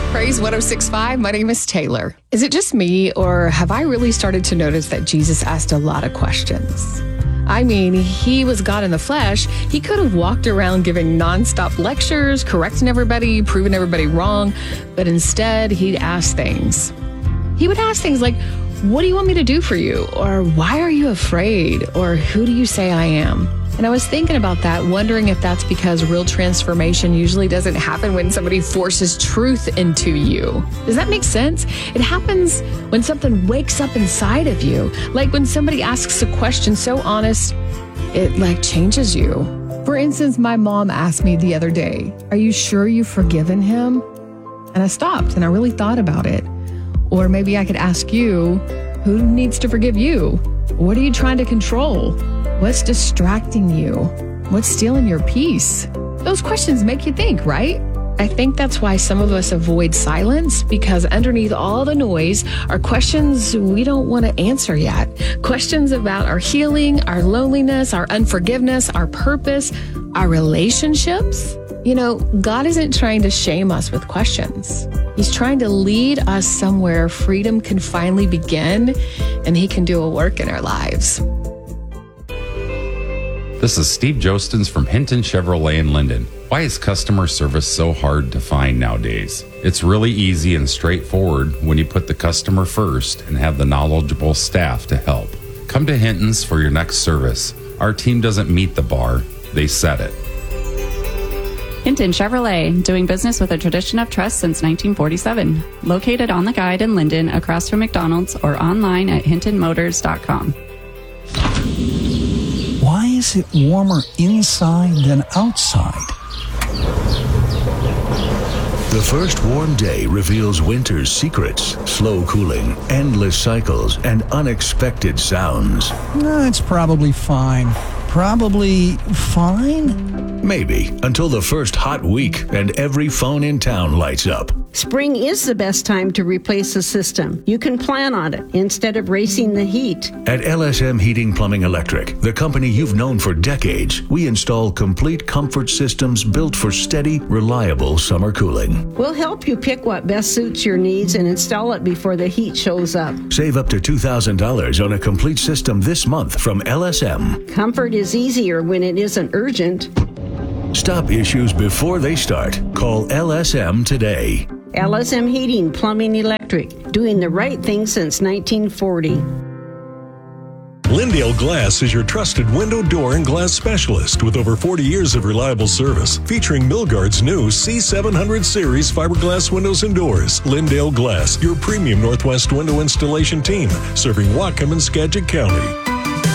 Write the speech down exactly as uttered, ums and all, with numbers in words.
Praise one oh six point five. My name is Taylor. Is it just me, or have I really started to notice that Jesus asked a lot of questions? I mean, he was God in the flesh. He could have walked around giving nonstop lectures, correcting everybody, proving everybody wrong, but instead he'd ask things. He would ask things like, what do you want me to do for you? Or why are you afraid? Or who do you say I am? And I was thinking about that, wondering if that's because real transformation usually doesn't happen when somebody forces truth into you. Does that make sense? It happens when something wakes up inside of you. Like when somebody asks a question so honest, it like changes you. For instance, my mom asked me the other day, are you sure you've forgiven him? And I stopped and I really thought about it. Or maybe I could ask you, who needs to forgive you? What are you trying to control? What's distracting you? What's stealing your peace? Those questions make you think, right? I think that's why some of us avoid silence, because underneath all the noise are questions we don't want to answer yet. Questions about our healing, our loneliness, our unforgiveness, our purpose, our relationships. You know, God isn't trying to shame us with questions. He's trying to lead us somewhere freedom can finally begin and he can do a work in our lives. This is Steve Jostens from Hinton Chevrolet in Linden. Why is customer service so hard to find nowadays? It's really easy and straightforward when you put the customer first and have the knowledgeable staff to help. Come to Hinton's for your next service. Our team doesn't meet the bar, they set it. Hinton Chevrolet, doing business with a tradition of trust since nineteen forty-seven. Located on the Guide in Linden, across from McDonald's, or online at hinton motors dot com. Why is it warmer inside than outside? The first warm day reveals winter's secrets, slow cooling, endless cycles, and unexpected sounds. No, it's probably fine. Probably fine? Maybe, until the first hot week and every phone in town lights up. Spring is the best time to replace a system. You can plan on it instead of racing the heat. At L S M Heating Plumbing Electric, the company you've known for decades, we install complete comfort systems built for steady, reliable summer cooling. We'll help you pick what best suits your needs and install it before the heat shows up. Save up to two thousand dollars on a complete system this month from L S M. Comfort is easier when it isn't urgent. Stop issues before they start. Call L S M today. L S M Heating, Plumbing, Electric, doing the right thing since nineteen forty. Lindale Glass is your trusted window, door, and glass specialist with over forty years of reliable service. Featuring Milgard's new C seven hundred series fiberglass windows and doors. Lindale Glass, your premium Northwest window installation team, serving Whatcom and Skagit County.